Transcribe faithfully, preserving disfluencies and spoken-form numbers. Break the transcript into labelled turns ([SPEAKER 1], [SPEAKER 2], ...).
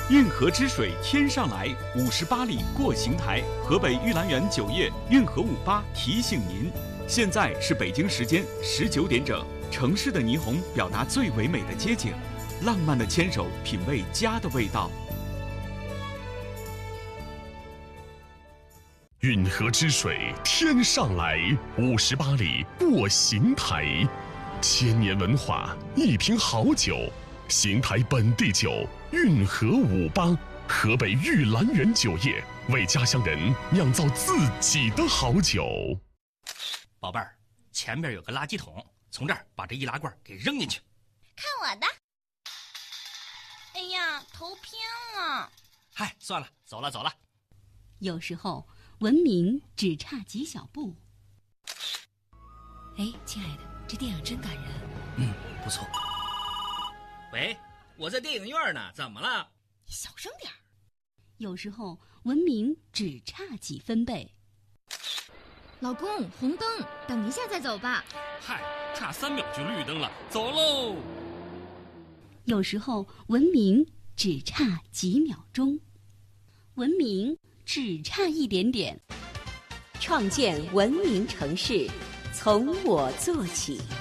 [SPEAKER 1] 运河之水天上来，五十八里过邢台。河北玉兰园酒业运河五八提醒您，现在是北京时间十九点整。城市的霓虹表达最唯美的街景，浪漫的牵手品味家的味道。
[SPEAKER 2] 运河之水天上来，五十八里过邢台。千年文化，一瓶好酒，邢台本地酒运河五八，河北玉兰园酒业为家乡人酿造自己的好酒。
[SPEAKER 3] 宝贝儿，前边有个垃圾桶，从这儿把这易拉罐给扔进去。
[SPEAKER 4] 看我的！哎呀，头偏了。
[SPEAKER 3] 嗨，算了，走了走了。
[SPEAKER 5] 有时候文明只差几小步。
[SPEAKER 6] 哎，亲爱的，这电影真感人。
[SPEAKER 3] 嗯，不错。喂，我在电影院呢，怎么了？
[SPEAKER 4] 你小声点儿。
[SPEAKER 5] 有时候文明只差几分贝。
[SPEAKER 6] 老公，红灯，等一下再走吧。
[SPEAKER 7] 嗨，差三秒就绿灯了，走喽。
[SPEAKER 5] 有时候文明只差几秒钟，文明只差一点点。
[SPEAKER 8] 创建文明城市，从我做起。